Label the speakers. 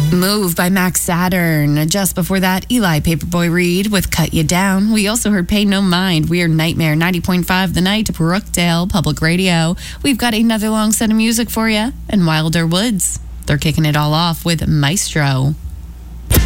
Speaker 1: Move by Max Saturn. Just before that, Eli Paperboy Reed with Cut You Down. We also heard Pay No Mind, Weird Nightmare, 90.5 The Night, Brookdale Public Radio. We've got another long set of music for you, and Wilder Woods. They're kicking it all off with Maestro.